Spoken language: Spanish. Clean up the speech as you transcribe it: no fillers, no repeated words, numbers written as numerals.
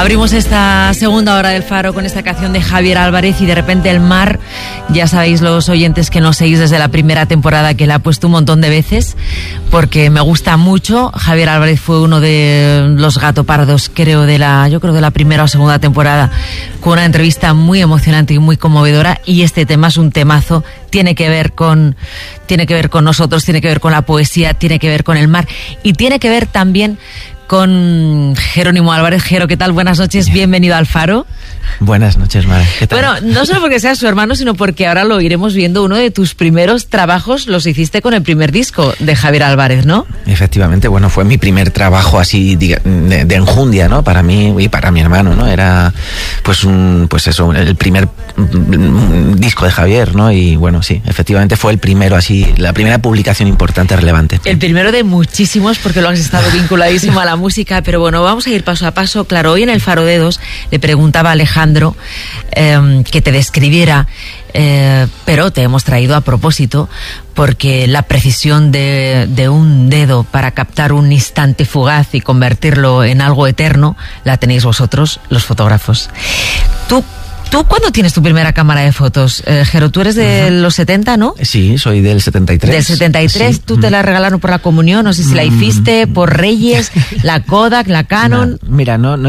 Abrimos esta segunda hora del Faro con esta canción de Javier Álvarez y de repente el mar, ya sabéis los oyentes que nos seguís desde la primera temporada que la he puesto un montón de veces porque me gusta mucho. Javier Álvarez fue uno de los gatopardos, creo, de la primera o segunda temporada, con una entrevista muy emocionante y muy conmovedora, y este tema es un temazo. Tiene que ver con nosotros, tiene que ver con la poesía, tiene que ver con el mar y tiene que ver también con Jerónimo Álvarez. Jero, ¿qué tal? Buenas noches, bienvenido al Faro. Buenas noches, Mara. ¿Qué tal? Bueno, no solo porque seas su hermano, sino porque ahora lo iremos viendo. Uno de tus primeros trabajos los hiciste con el primer disco de Javier Álvarez, ¿no? Efectivamente, bueno, fue mi primer trabajo así de enjundia, ¿no? Para mí y para mi hermano, ¿no? Era el primer disco de Javier, ¿no? Y bueno, sí, efectivamente fue el primero así, la primera publicación importante, relevante. El primero de muchísimos, porque lo has estado vinculadísimo a la música, pero bueno, vamos a ir paso a paso. Claro, hoy en el Faro de Dos le preguntaba a Alejandro que te describiera, pero te hemos traído a propósito porque la precisión de un dedo para captar un instante fugaz y convertirlo en algo eterno la tenéis vosotros, los fotógrafos. ¿Tú cuándo tienes tu primera cámara de fotos, Jero? Tú eres de los 70, ¿no? Sí, soy del 73. Del 73, sí. ¿Tú te la regalaron por la comunión? No sé si la hiciste por Reyes, la Kodak, la Canon. Mira, no